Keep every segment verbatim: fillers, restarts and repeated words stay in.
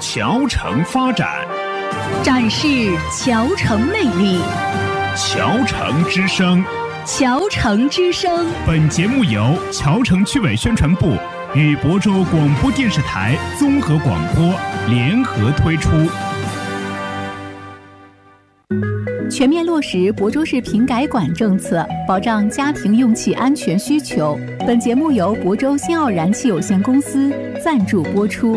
桥城发展， 展示桥城魅力。 桥城之声， 桥城之声。 本节目由桥城区委宣传部与亳州广播电视台综合广播联合推出。 全面落实亳州市瓶改管政策，保障家庭用气安全需求。本节目由亳州新奥燃气有限公司赞助播出。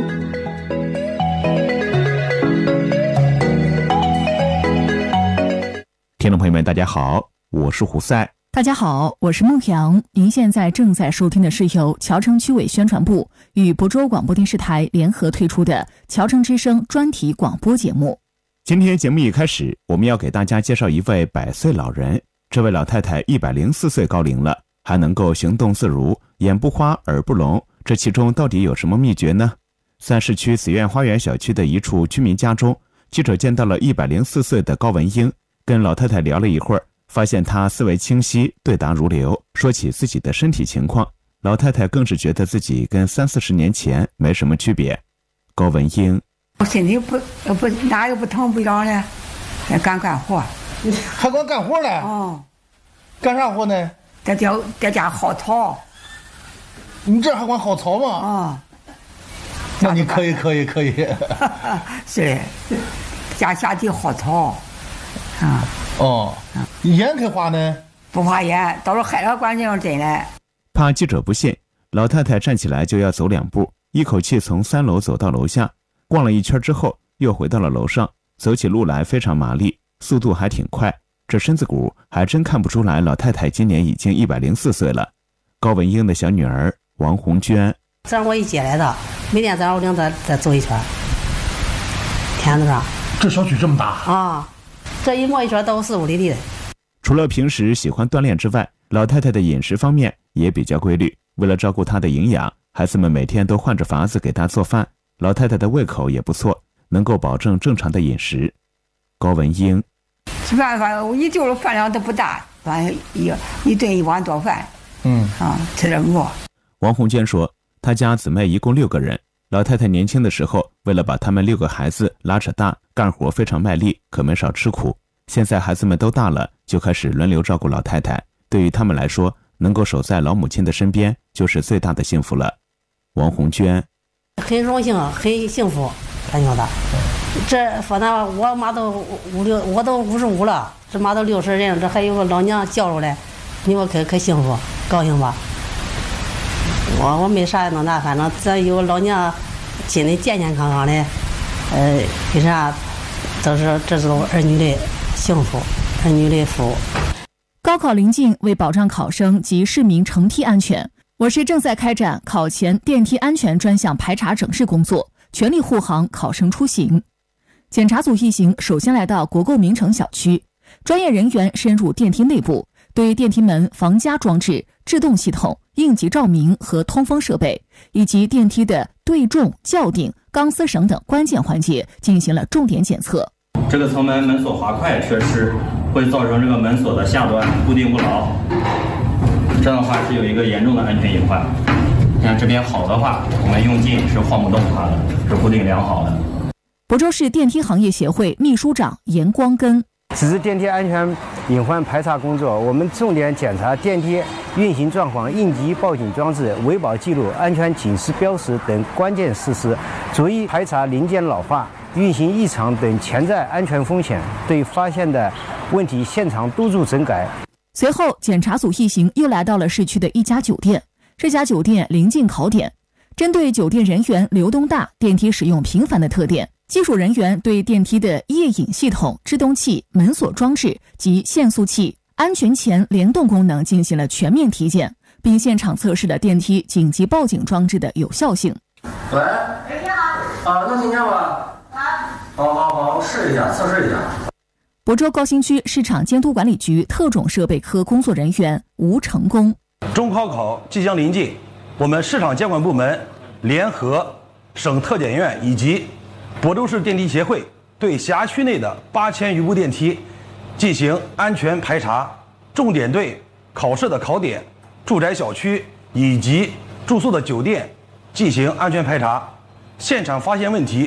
听众朋友们，大家好，我是胡赛。 大家好，我是孟阳。您现在正在收听的是由桥城区委宣传部与亳州广播电视台联合推出的桥城之声专题广播节目。 今天节目一开始，我们要给大家介绍一位百岁老人。这位老太太一百零四岁高龄了，还能够行动自如，眼不花耳不聋，这其中到底有什么秘诀呢？在市区紫苑花园小区的一处居民家中，记者见到了一百零四岁的高文英，跟老太太聊了一会儿，发现她思维清晰，对答如流，说起自己的身体情况，老太太更是觉得自己跟三四十年前没什么区别。高文英， 我身体不不哪有不疼不痒的，还干干活。 还管干活呢？ 哦， 干啥活呢？ 在家在家薅草。 你这还管薅草吗？ 啊、哦， 那你可以可以可以。 是，家下地薅草。啊。 哦，烟可以花呢？ 不花烟，到时候害了关键真的。 怕记者不信，老太太站起来就要走两步，一口气从三楼走到楼下，逛了一圈之后又回到了楼上，走起路来非常麻利，速度还挺快，这身子骨还真看不出来老太太今年已经一百零四岁了。高文英的小女儿王红娟， 早上我一接来的，每天早上我领她再走一圈，天子上。 这小区这么大啊，这一摸一圈都四五里地的。 除了平时喜欢锻炼之外，老太太的饮食方面也比较规律，为了照顾她的营养，孩子们每天都换着法子给她做饭，老太太的胃口也不错，能够保证正常的饮食。高文英， 吃饭饭我一就是饭量都不大，反正一一顿一碗多饭， 嗯啊，吃这么多。 王红娟说，她家姊妹一共六个人，老太太年轻的时候为了把他们六个孩子拉扯大，干活非常卖力，可没少吃苦。现在孩子们都大了，就开始轮流照顾老太太，对于他们来说，能够守在老母亲的身边就是最大的幸福了。王红娟， 很荣幸，很幸福，感觉到这反正我妈都五六，我都五十五了，这妈都六十人，这还有个老娘叫出来，你说可可幸福，高兴吧？我我没啥弄大，反正咱有老娘心里健健康康的，呃，为啥都是这是儿女的幸福，儿女的福。 高考临近，为保障考生及市民乘梯安全，我市正在开展考前电梯安全专项排查整治工作，全力护航考生出行。检查组一行首先来到国购名城小区，专业人员深入电梯内部，对电梯门防夹装置、制动系统、应急照明和通风设备，以及电梯的对重、校顶、钢丝绳等关键环节进行了重点检测。 这个层门门锁滑块缺失，会造成这个门锁的下端固定不牢，这样的话是有一个严重的安全隐患。像这边好的话，我们用劲是晃不动它的，是固定良好的。 亳州市电梯行业协会秘书长严光根， 此次电梯安全隐患排查工作，我们重点检查电梯运行状况、应急报警装置、维保记录、安全警示标识等关键事实，逐一排查零件老化、运行异常等潜在安全风险，对发现的问题现场督促整改。 随后，检查组一行又来到了市区的一家酒店，这家酒店临近考点，针对酒店人员流动大、电梯使用频繁的特点，技术人员对电梯的夜隐系统、制动器、门锁装置及限速器、安全前联动功能进行了全面体检，并现场测试了电梯紧急报警装置的有效性。 喂，哎，你好。啊，能听见吗？好，好，好，试一下，测试一下。 亳州高新区市场监督管理局特种设备科工作人员吴成功， 中考考即将临近，我们市场监管部门联合省特检院以及亳州市电梯协会，对辖区内的八千余部电梯进行安全排查，重点对考试的考点、住宅小区以及住宿的酒店进行安全排查，现场发现问题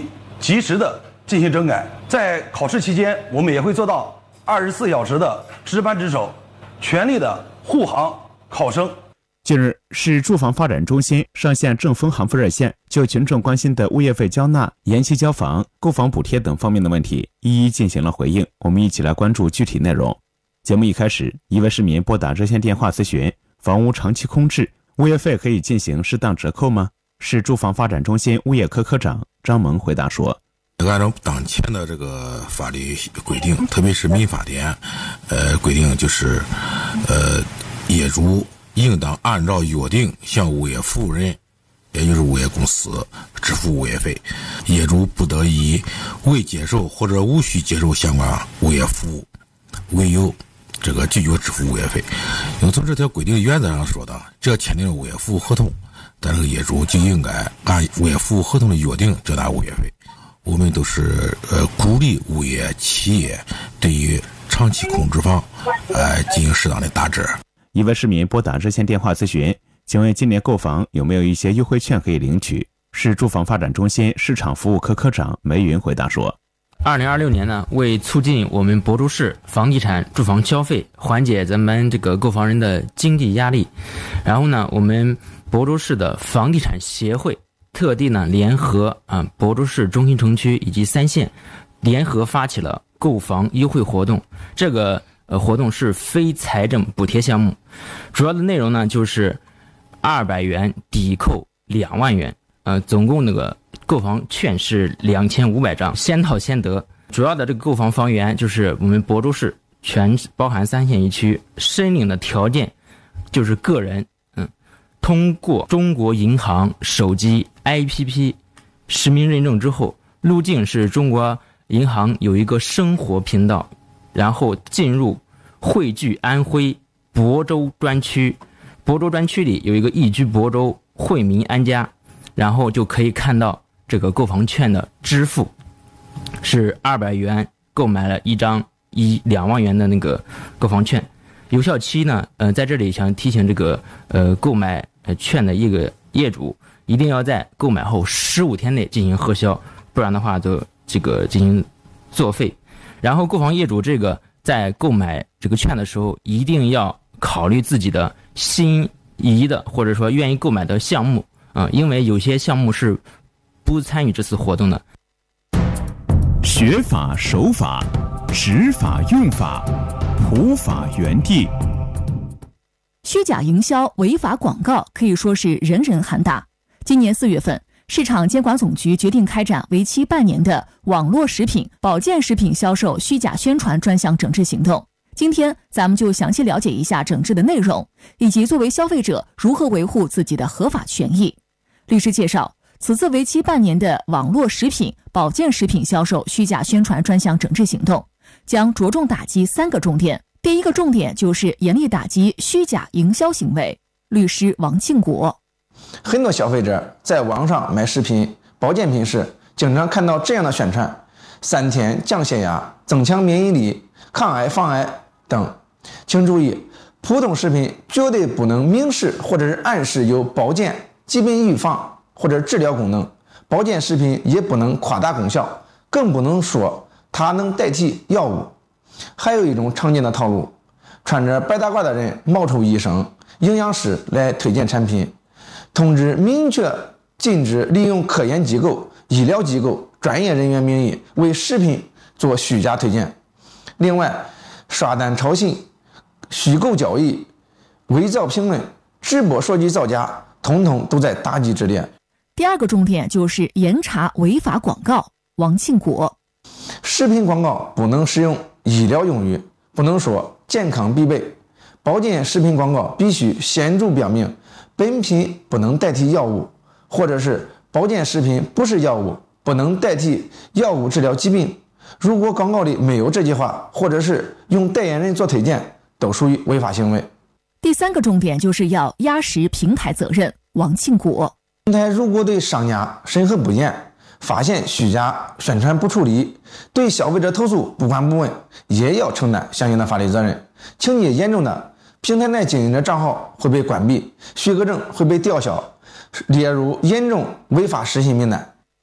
及时的进行整改。在考试期间，我们也会做到二十四小时的值班值守，全力的护航考生。 近日，市住房发展中心上线正风行付热线，就群众关心的物业费交纳、延期交房、购房补贴等方面的问题，一一进行了回应。我们一起来关注具体内容。节目一开始，一位市民拨打热线电话咨询：房屋长期空置，物业费可以进行适当折扣吗？市住房发展中心物业科科长张萌回答说： 按照当前的这个法律规定，特别是民法典，呃，规定就是，呃，业主应当按照约定向物业服务人，也就是物业公司支付物业费。业主不得以未接受或者无需接受相关物业服务为由，这个拒绝支付物业费。因为从这条规定的原则上说的，只要签订了物业服务合同，但是业主就应该按物业服务合同的约定缴纳物业费。我们都是呃鼓励物业企业对于长期空置房，呃进行适当的打折。 一位市民拨打热线电话咨询：请问今年购房有没有一些优惠券可以领取？市住房发展中心市场服务科科长梅云回答说： 二零二六年呢，为促进我们亳州市房地产住房消费，缓解咱们这个购房人的经济压力，然后呢，我们亳州市的房地产协会特地呢联合啊亳州市中心城区以及三县联合发起了购房优惠活动。这个呃活动是非财政补贴项目，主要的内容呢就是二百元抵扣两万元，呃，总共那个购房券是两千五百张，先到先得。主要的这个购房房源就是我们亳州市全包含三县一区，申领的条件就是个人，嗯，通过中国银行手机 A P P 实名认证之后，路径是中国银行有一个生活频道，然后进入汇聚安徽亳州专区，亳州专区里有一个易居亳州惠民安家，然后就可以看到这个购房券的支付是二百元购买了一张一两万元的那个购房券。有效期呢，呃，在这里想提醒这个呃购买券的一个业主，一定要在购买后十五天内进行核销，不然的话就这个进行作废。然后购房业主这个在购买这个券的时候，一定要考虑自己的心仪的或者说愿意购买的项目啊、呃，因为有些项目是不参与这次活动的。 学法守法，执法用法，普法原地。 虚假营销、违法广告可以说是人人喊打。今年四月份，市场监管总局决定开展为期半年的网络食品、保健食品销售虚假宣传专项整治行动。今天咱们就详细了解一下整治的内容，以及作为消费者如何维护自己的合法权益。律师介绍，此次为期半年的网络食品、保健食品销售虚假宣传专项整治行动，将着重打击三个重点。第一个重点就是严厉打击虚假营销行为。律师王庆国： 很多消费者在网上买食品、保健品时，经常看到这样的宣传：三天降血压、增强免疫力、抗癌防癌等。请注意，普通食品绝对不能明示或者是暗示有保健、疾病预防或者治疗功能，保健食品也不能夸大功效，更不能说它能代替药物。还有一种常见的套路，穿着白大褂的人冒充医生、营养师来推荐产品，通知明确禁止利用科研机构、医疗机构、专业人员名义为食品做虚假推荐。另外，刷单炒信、虚构交易、伪造评论、直播说句造假，统统都在打击之列。 第二个重点就是严查违法广告。王庆国： 食品广告不能使用医疗用语，不能说健康必备。保健食品广告必须显著标明本品不能代替药物，或者是保健食品不是药物，不能代替药物治疗疾病。如果广告里没有这句话，或者是用代言人做推荐，都属于违法行为。 第三个重点就是要压实平台责任。王庆国： 平台如果对商家审核不严，发现虚假宣传不处理，对消费者投诉不管不问，也要承担相应的法律责任。情节严重的，平台内经营的账号会被关闭，许可证会被吊销，列入严重违法失信名单。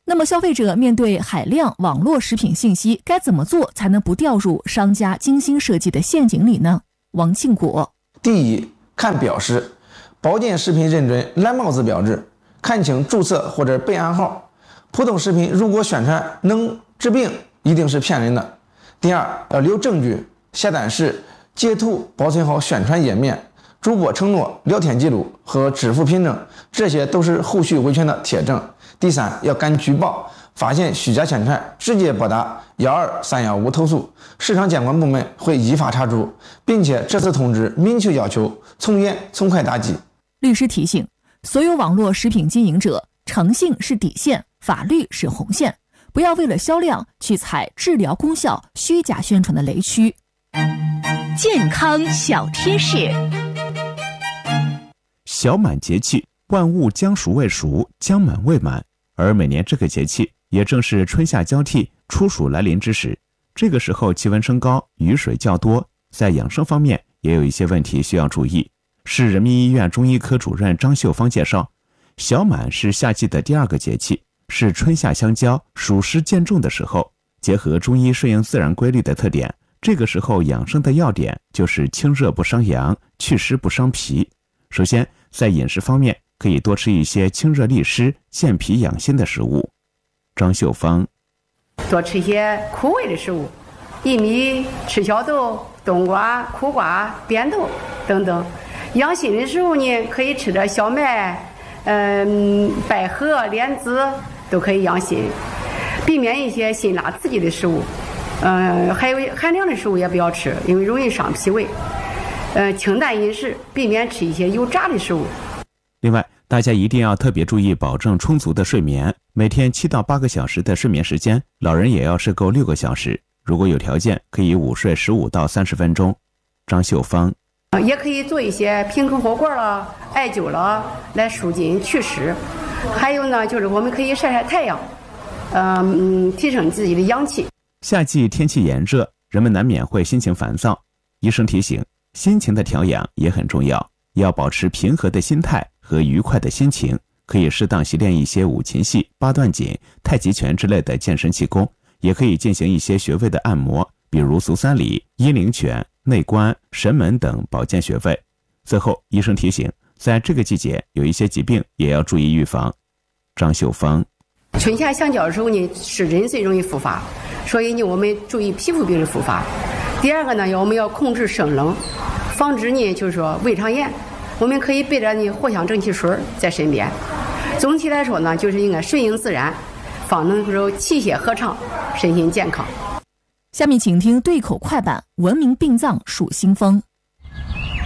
那么消费者面对海量网络食品信息，该怎么做才能不掉入商家精心设计的陷阱里呢？王庆国： 第一，看标识，保健食品认准蓝帽子标志，看清注册或者备案号。普通食品如果宣传能治病，一定是骗人的。第二，要留证据，下单时截图保存好宣传页面、主播承诺、聊天记录和支付凭证，这些都是后续维权的铁证。第三，要敢举报，发现虚假宣传，直接拨打幺二三幺五投诉，市场监管部门会依法查处，并且这次通知明确要求从严从快打击。 律师提醒，所有网络食品经营者，诚信是底线，法律是红线，不要为了销量去踩治疗功效虚假宣传的雷区。 健康小贴士：小满节气，万物将熟未熟，将满未满。而每年这个节气也正是春夏交替、初暑来临之时，这个时候气温升高，雨水较多，在养生方面也有一些问题需要注意。市人民医院中医科主任张秀芳介绍，小满是夏季的第二个节气，是春夏相交、暑湿渐重的时候。结合中医顺应自然规律的特点，这个时候养生的要点就是清热不伤阳，祛湿不伤脾。首先，在饮食方面，可以多吃一些清热利湿、健脾养心的食物。张秀芳： 多吃一些苦味的食物，薏米、赤小豆、冬瓜、苦瓜、扁豆等等。养心的食物呢，可以吃点小麦、嗯、百合、莲子，都可以养心。避免一些辛辣刺激的食物，嗯，还有寒凉的食物也不要吃，因为容易伤脾胃。呃，清淡饮食，避免吃一些油炸的食物。 另外，大家一定要特别注意保证充足的睡眠，每天七到八个小时的睡眠时间，老人也要睡够六个小时。如果有条件，可以午睡十五到三十分钟。张秀芳： 也可以做一些平口火锅了、艾灸了，来舒筋祛湿。还有呢，就是我们可以晒晒太阳，嗯，提升自己的阳气。 夏季天气炎热，人们难免会心情烦躁。医生提醒，心情的调养也很重要，要保持平和的心态和愉快的心情。可以适当习练一些五禽戏、八段锦、太极拳之类的健身气功，也可以进行一些穴位的按摩，比如足三里、阴陵泉、内关、神门等保健穴位。最后，医生提醒，在这个季节有一些疾病也要注意预防。张秀芳： 春夏相交的时候呢，湿疹最容易复发，所以呢，我们注意皮肤病的复发。第二个呢，我们要控制生冷，防止呢就是说胃肠炎。我们可以备着呢藿香正气水在身边。总体来说呢，就是应该顺应自然，方能够气血和畅，身心健康。 下面请听对口快板：文明病脏数新风。